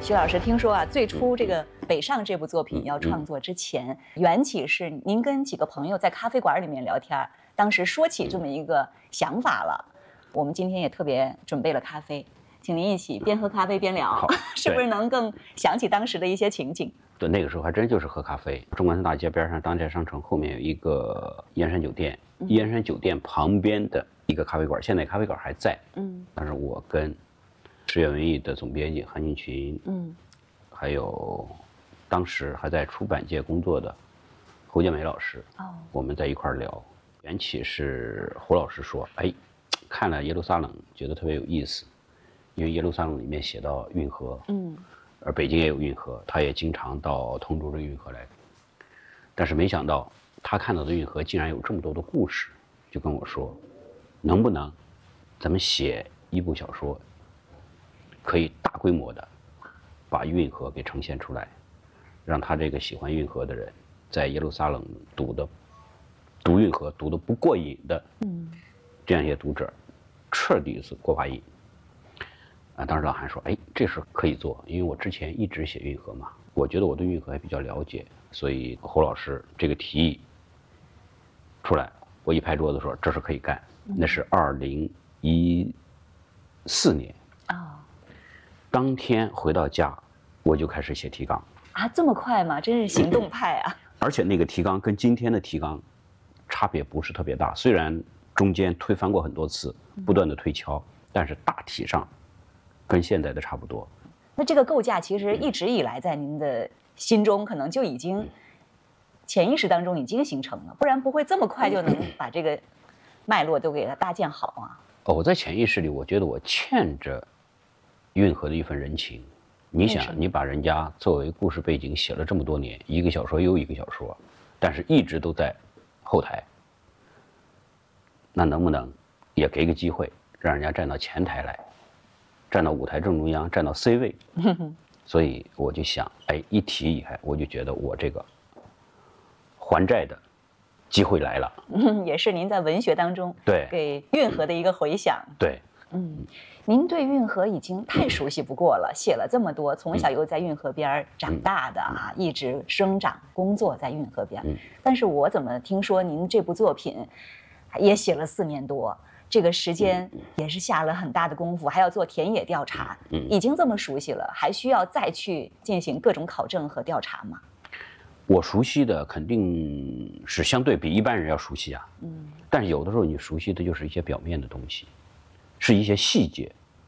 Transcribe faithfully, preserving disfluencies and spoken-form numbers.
徐老师，听说啊，最初这个《北上》这部作品要创作之前，缘起是您跟几个朋友在咖啡馆里面聊天，当时说起这么一个想法了。我们今天也特别准备了咖啡，请您一起边喝咖啡边聊，是不是能更想起当时的一些情景？ 对，那个时候还真就是喝咖啡。中关村大街边上当代商城后面有一个燕山酒店，嗯、燕山酒店旁边的一个咖啡馆，现在咖啡馆还在。嗯，但是我跟十月文艺的总编辑韩俊群，嗯，还有当时还在出版界工作的侯建梅老师，哦，我们在一块聊。缘起是胡老师说，哎，看了耶路撒冷，觉得特别有意思，因为耶路撒冷里面写到运河，嗯。而北京也有运河，他也经常到通州这个运河来，但是没想到他看到的运河竟然有这么多的故事，就跟我说，能不能咱们写一部小说，可以大规模的把运河给呈现出来，让他这个喜欢运河的人在耶路撒冷读的读运河读的不过瘾的，嗯，这样一些读者彻底是过把瘾。啊，当时老韩说，哎，这事可以做，因为我之前一直写运河嘛，我觉得我对运河还比较了解，所以侯老师这个提议出来，我一拍桌子说这事可以干。那是二零一四年啊，哦，当天回到家我就开始写提纲啊，这么快吗？真是行动派啊！ 而且那个提纲跟今天的提纲差别不是特别大，虽然中间推翻过很多次，不断的推敲，但是大体上跟现在的差不多。 那这个构架其实一直以来在您的心中可能就已经潜意识当中已经形成了，不然不会这么快就能把这个脉络都给它搭建好啊。 哦，我在潜意识里，我觉得我欠着运河的一份人情。你想，你把人家作为故事背景写了这么多年，一个小说又一个小说，但是一直都在后台，那能不能也给个机会，让人家站到前台来？站到舞台正中央，站到 C 位，所以我就想，哎，一提以来，我就觉得我这个还债的机会来了。 嗯，也是您在文学当中对给运河的一个回响。 对， 嗯，您对运河已经太熟悉不过了，写了这么多，从小又在运河边长大的啊，一直生长工作在运河边。嗯，但是我怎么听说您这部作品也写了四年多？这个时间也是下了很大的功夫，还要做田野调查，已经这么熟悉了，还需要再去进行各种考证和调查吗？ 我熟悉的肯定是相对比一般人要熟悉啊，嗯，但是有的时候你熟悉的就是一些表面的东西，是一些细节，